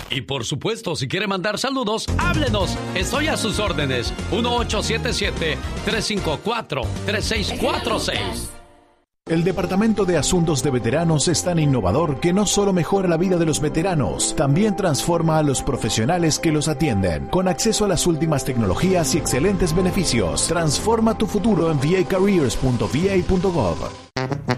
Y por supuesto, si quiere mandar saludos, háblenos. Estoy a sus órdenes. 1877-354-3646. El Departamento de Asuntos de Veteranos es tan innovador que no solo mejora la vida de los veteranos, también transforma a los profesionales que los atienden. Con acceso a las últimas tecnologías y excelentes beneficios, transforma tu futuro en vacareers.va.gov.